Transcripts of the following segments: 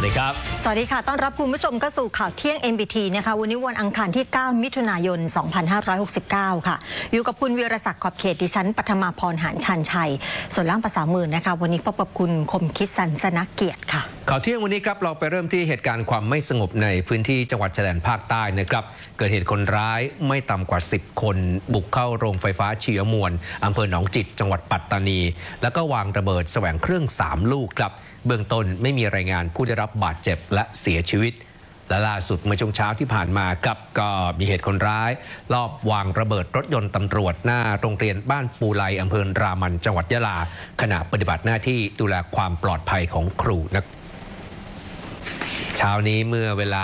วัสดีครับสวัสดีค่ะต้อนรับคุณผู้ชมเข้าสู่ข่าวเที่ยง MBT นะคะวันนี้วันอังคารที่ 9 มิถุนายน 2569 ค่ะอยู่กับคุณวีรศักดิ์ขอบเขตดิฉันปฐมาพรหานชันชัยส่วนล่างภาษามือนะคะวันนี้พบกับคุณคมคิดสันสนเกียรติค่ะข่าวเที่ยงวันนี้ครับเราไปเริ่มที่เหตุการณ์ความไม่สงบในพื้นที่จังหวัดชายแดนภาคใต้นะครับเกิดเหตุคนร้ายไม่ต่ำกว่า10คนบุกเข้าโรงไฟฟ้าชีวมวลอำเภอหนองจิกจังหวัดปัตตานีแล้วก็วางระเบิดแสวงเครื่อง3ลูกครับเบื้องต้นไม่มีรายงานผู้ได้รับบาดเจ็บและเสียชีวิตและล่าสุดเมื่อช่วงเช้าที่ผ่านมาครับก็มีเหตุคนร้ายลอบวางระเบิดรถยนต์ตำรวจหน้าโรงเรียนบ้านปูไลอำเภอรามันจังหวัดยะลาขณะปฏิบัติหน้าที่ดูแลความปลอดภัยของครูนักเช้านี้เมื่อเวลา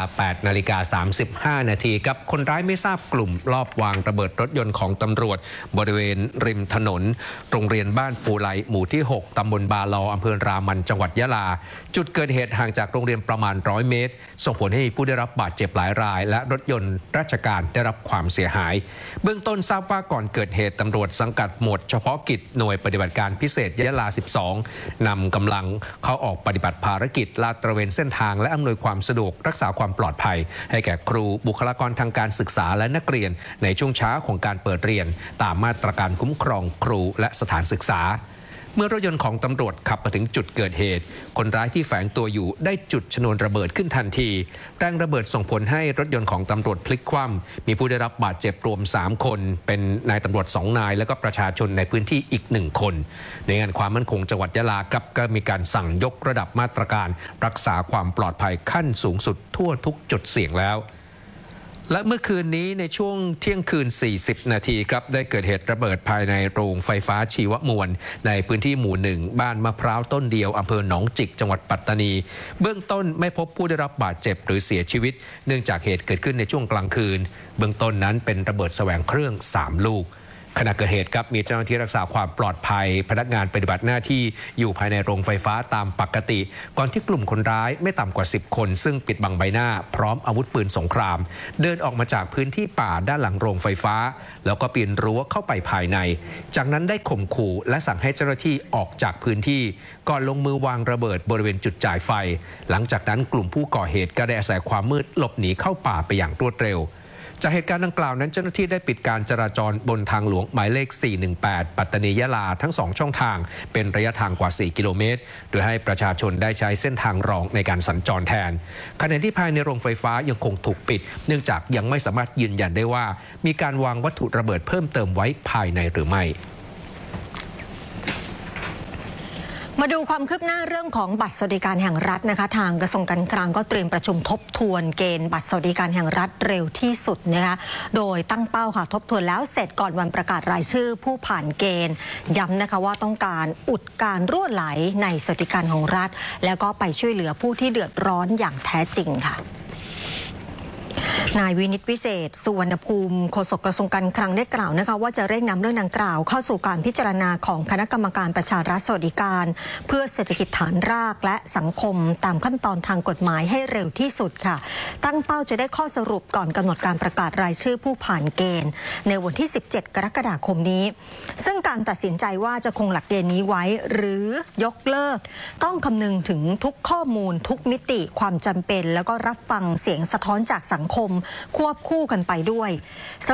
8:35 นาทีครับคนร้ายไม่ทราบกลุ่มลอบวางระเบิดรถยนต์ของตำรวจบริเวณริมถนนโรงเรียนบ้านปูไลหมู่ที่ 6 ตำบลบาลออำเภอรามันจังหวัดยะลาจุดเกิดเหตุห่างจากโรงเรียนประมาณ100 เมตรส่งผลให้ผู้ได้รับบาดเจ็บหลายรายและรถยนต์ราชการได้รับความเสียหายเบื้องต้นทราบว่าก่อนเกิดเหตุตำรวจสังกัดหมวดเฉพาะกิจหน่วยปฏิบัติการพิเศษยะลา 12 นำกำลังเข้าออกปฏิบัติภารกิจลาดตระเวนเส้นทางและอำนวยความสะดวกรักษาความปลอดภัยให้แก่ครูบุคลากรทางการศึกษาและนักเรียนในช่วงเช้าของการเปิดเรียนตามมาตรการคุ้มครองครูและสถานศึกษาเมื่อรถยนต์ของตำรวจขับมาถึงจุดเกิดเหตุคนร้ายที่แฝงตัวอยู่ได้จุดชนวนระเบิดขึ้นทันทีแรงระเบิดส่งผลให้รถยนต์ของตำรวจพลิกคว่ำมีผู้ได้รับบาดเจ็บรวม3คนเป็นนายตำรวจ2นายและก็ประชาชนในพื้นที่อีก1คนในงานความมั่นคงจังหวัดยะลาครับก็มีการสั่งยกระดับมาตรการรักษาความปลอดภัยขั้นสูงสุดทั่วทุกจุดเสี่ยงแล้วและเมื่อคืนนี้ในช่วงเที่ยงคืน40นาทีครับได้เกิดเหตุระเบิดภายในโรงไฟฟ้าชีวมวลในพื้นที่หมู่1บ้านมะพร้าวต้นเดียวอำเภอหนองจิกจังหวัดปัตตานีเบื้องต้นไม่พบผู้ได้รับบาดเจ็บหรือเสียชีวิตเนื่องจากเหตุเกิดขึ้นในช่วงกลางคืนเบื้องต้นนั้นเป็นระเบิดแสวงเครื่อง3ลูกขณะเกิดเหตุครับมีเจ้าหน้าที่รักษาความปลอดภัยพนักงานปฏิบัติหน้าที่อยู่ภายในโรงไฟฟ้าตามปกติก่อนที่กลุ่มคนร้ายไม่ต่ำกว่า10คนซึ่งปิดบังใบหน้าพร้อมอาวุธปืนสงครามเดินออกมาจากพื้นที่ป่าด้านหลังโรงไฟฟ้าแล้วก็ปีนรั้วเข้าไปภายในจากนั้นได้ข่มขู่และสั่งให้เจ้าหน้าที่ออกจากพื้นที่ก่อนลงมือวางระเบิดบริเวณจุดจ่ายไฟหลังจากนั้นกลุ่มผู้ก่อเหตุก็ได้อาศัยความมืดหลบหนีเข้าป่าไปอย่างรวดเร็วจากเหตุการณ์ดังกล่าวนั้นเจ้าหน้าที่ได้ปิดการจราจรบนทางหลวงหมายเลข418ปัตตานียะลาทั้ง2ช่องทางเป็นระยะทางกว่า4กิโลเมตรโดยให้ประชาชนได้ใช้เส้นทางรองในการสัญจรแทนขณะที่ภายในโรงไฟฟ้ายังคงถูกปิดเนื่องจากยังไม่สามารถยืนยันได้ว่ามีการวางวัตถุระเบิดเพิ่มเติมไว้ภายในหรือไม่มาดูความคืบหน้าเรื่องของบัตรสวัสดิการแห่งรัฐนะคะทางกระทรวงการคลังก็เตรียมประชุมทบทวนเกณฑ์บัตรสวัสดิการแห่งรัฐเร็วที่สุดนะคะโดยตั้งเป้าค่ะทบทวนแล้วเสร็จก่อนวันประกาศรายชื่อผู้ผ่านเกณฑ์ย้ำนะคะว่าต้องการอุดการรั่วไหลในสวัสดิการของรัฐแล้วก็ไปช่วยเหลือผู้ที่เดือดร้อนอย่างแท้จริงค่ะนายวินิตวิเศษสุวรรณภูมิโฆษกกระทรวงการคลังได้กล่าวนะคะว่าจะเร่งนำเรื่องดังกล่าวเข้าสู่การพิจารณาของคณะกรรมการประชารัฐสวัสดิการเพื่อเศรษฐกิจฐานรากและสังคมตามขั้นตอนทางกฎหมายให้เร็วที่สุดค่ะตั้งเป้าจะได้ข้อสรุปก่อนกำหนดการประกาศรายชื่อผู้ผ่านเกณฑ์ในวันที่17กรกฎาคมนี้ซึ่งการตัดสินใจว่าจะคงหลักเกณฑ์นี้ไว้หรือยกเลิกต้องคำนึงถึงทุกข้อมูลทุกมิติความจำเป็นแล้วก็รับฟังเสียงสะท้อนจากสังคมควบคู่กันไปด้วย